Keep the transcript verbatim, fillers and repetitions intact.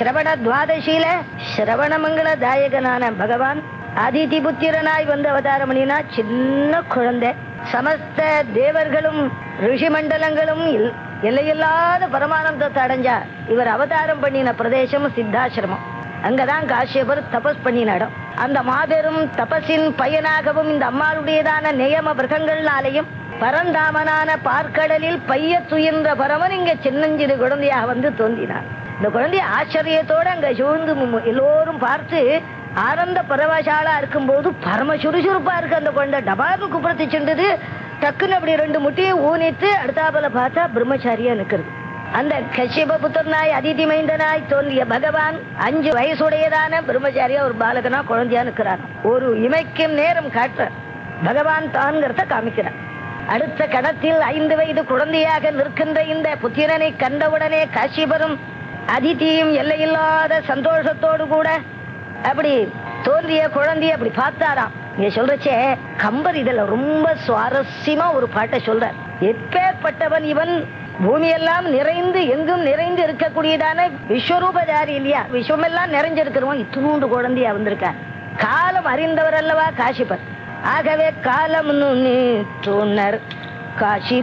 ஸ்ரவண துவாதசியில ஸ்ரவணமங்கள தாயகனான பகவான் அதிதி புத்திரனாய் வந்து அவதாரம் பண்ணினா சின்ன குழந்தை. சமஸ்த தேவர்களும் ரிஷி மண்டலங்களும் எல்லையில்லாத பரமானந்தத்தை அடைஞ்சா. இவர் அவதாரம் பண்ணின பிரதேசம் சித்தாசிரமம். அங்கதான் காஷ்யபர் தபஸ் பண்ணின இடம். அந்த மாபெரும் தபஸின் பயனாகவும் இந்த அம்மாளுடையதான நியம விரகங்கள்னாலையும் பரந்தாமனான பார்க்கடலில் பைய துயின்ற பரமன் இங்க சின்னஞ்சிறு குழந்தையாக வந்து தோன்றினார். இந்த குழந்தை ஆச்சரியத்தோட அங்க சூழ்ந்து எல்லோரும் பார்த்து ஆனந்த பரவசாலா இருக்கும் போது பரம சுறுசுறுப்பா இருக்கு அந்த குழந்தை. டபார்னு குப்புறத்தை சென்றது. டக்குன்னு அப்படி ரெண்டு முட்டியை ஊனிட்டு அடுத்தாப்புல பார்த்தா பிரம்மச்சாரியா நிக்கிறது. அந்த கஷ்யப புத்திரனாய் அதிதி மைந்தனாய் தோன்றிய பகவான் அஞ்சு வயசுடையதான பிரம்மச்சாரியா ஒரு பாலகனா குழந்தையா நிற்கிறார். ஒரு இமைக்கும் நேரம் காட்டுற பகவான் தான்கிறத காமிக்கிறார். அடுத்த கணத்தில் ஐந்து வயது குழந்தையாக நிற்கின்ற இந்த புத்திரனை கண்டவுடனே காஷ்யபரும் அதிதியும் எல்லையில்லாத சந்தோஷத்தோடு கூட அப்படி தோன்றிய குழந்தைய அப்படி பார்த்தாராம். நீங்க சொல்றச்சே கம்பர் இதுல ரொம்ப சுவாரஸ்யமா ஒரு பாட்டை சொல்றார். எப்பேற்பட்டவன் இவன், பூமியெல்லாம் நிறைந்து எங்கும் நிறைந்து இருக்கக்கூடியதான விஸ்வரூபதாரி இல்லையா, விஸ்வமெல்லாம் நிறைஞ்சிருக்கிறவன் இத்தினூண்டு குழந்தையா வந்திருக்க. காலம் அறிந்தவர் அல்லவா காஷ்யபர். ஆகவே காலம் காஷி